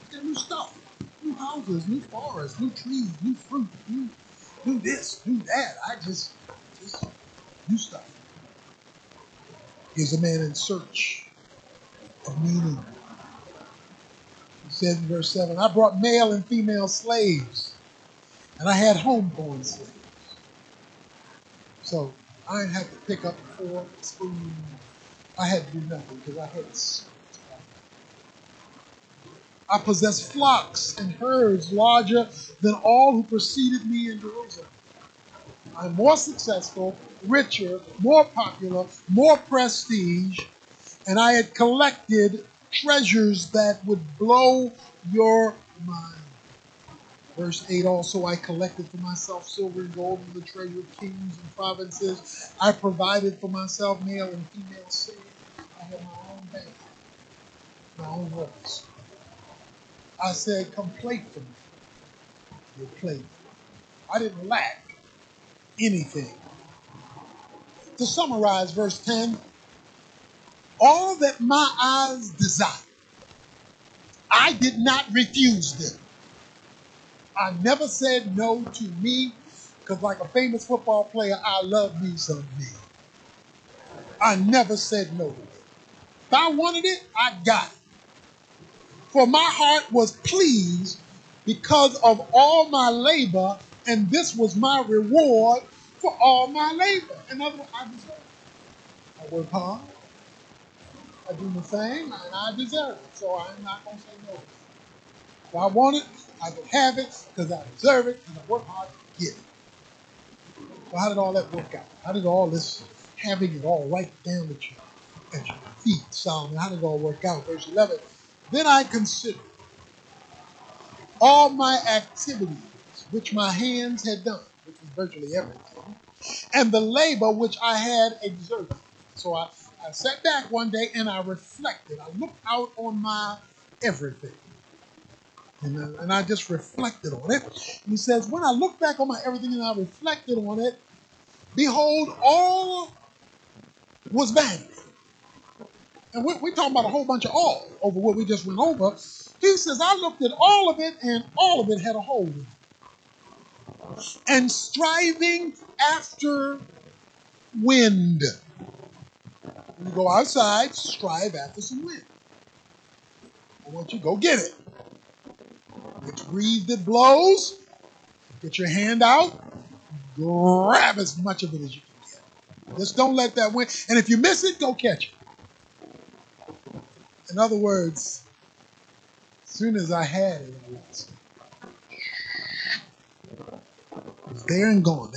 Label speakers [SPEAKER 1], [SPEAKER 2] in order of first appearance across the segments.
[SPEAKER 1] Get new stuff, new houses, new forests, new trees, new fruit, new this, new that. Just new stuff. Here's a man in search of meaning. He said in verse 7, I brought male and female slaves, and I had homeborn slaves. So I didn't have to pick up a fork, spoon. I had to do nothing because I had searched. I possess flocks and herds larger than all who preceded me in Jerusalem. I'm more successful, richer, more popular, more prestige, and I had collected treasures that would blow your mind. Verse 8, also I collected for myself silver and gold from the treasure of kings and provinces. I provided for myself male and female slaves. I had my own bank, my own voice. I said, come play for me. They played. I didn't lack anything. To summarize verse 10, all that my eyes desired, I did not refuse them. I never said no to me, because like a famous football player, I love me some me. I never said no to it. If I wanted it, I got it. For my heart was pleased because of all my labor, and this was my reward for all my labor. In other words, I deserve it. I work hard. I do my thing, and I deserve it. So I'm not going to say no. If I want it, I can have it because I deserve it, and I work hard to get it. So how did all that work out? How did all this, having it all right down at your feet, Solomon, how did it all work out? Verse 11, then I considered all my activities which my hands had done, which was virtually everything, and the labor which I had exerted. So I sat back one day and I reflected. I looked out on my everything. And I just reflected on it. And he says, when I looked back on my everything and I reflected on it, behold, all was vanity. And we're talking about a whole bunch of all over what we just went over. He says, I looked at all of it, and all of it had a hole in it. And striving after wind. When you go outside, strive after some wind. I want you to go get it. It's breeze that blows. Get your hand out. Grab as much of it as you can get. Just don't let that wind. And if you miss it, go catch it. In other words, as soon as I had it, I lost it. It was there and gone.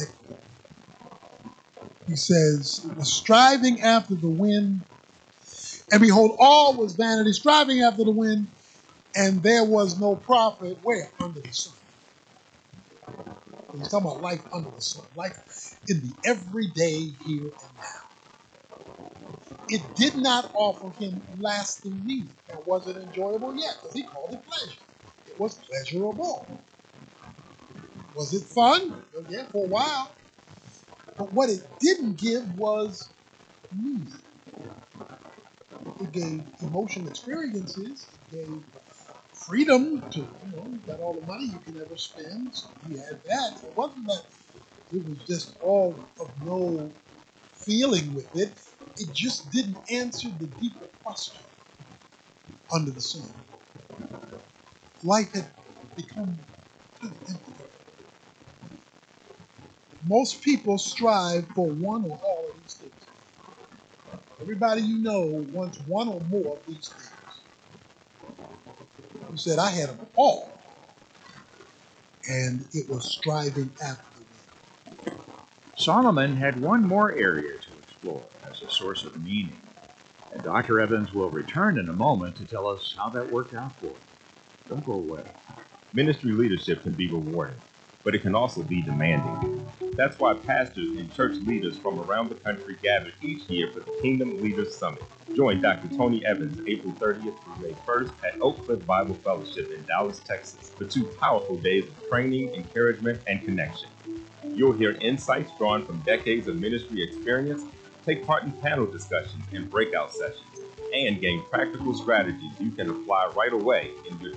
[SPEAKER 1] He says, it was striving after the wind, and behold, all was vanity, striving after the wind, and there was no profit where? Under the sun. He's talking about life under the sun, life in the everyday here and now. It did not offer him lasting meaning. Now, was it enjoyable? Yes, because he called it pleasure. It was pleasurable. Was it fun? Well, yeah, for a while. But what it didn't give was meaning. It gave emotional experiences. It gave freedom to, you got all the money you could ever spend. So you had that. It wasn't that it was just all of no feeling with it. It just didn't answer the deeper question under the sun. Life had become kind of empty. Most people strive for one or all of these things. Everybody you know wants one or more of these things. You said, I had them all. And it was striving after the wind.
[SPEAKER 2] Solomon had one more area to explore as a source of meaning. And Dr. Evans will return in a moment to tell us how that worked out for him. Don't go away.
[SPEAKER 3] Ministry leadership can be rewarding, but it can also be demanding. That's why pastors and church leaders from around the country gather each year for the Kingdom Leaders Summit. Join Dr. Tony Evans April 30th through May 1st at Oak Cliff Bible Fellowship in Dallas, Texas, for 2 powerful days of training, encouragement, and connection. You'll hear insights drawn from decades of ministry experience, take part in panel discussions and breakout sessions, and gain practical strategies you can apply right away in your